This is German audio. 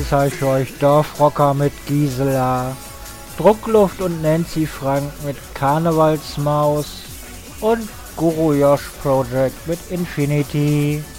zeige ich euch Dorfrocker mit Gisela, Druckluft und Nancy Frank mit Karnevalsmaus und Guru Josh Project mit Infinity.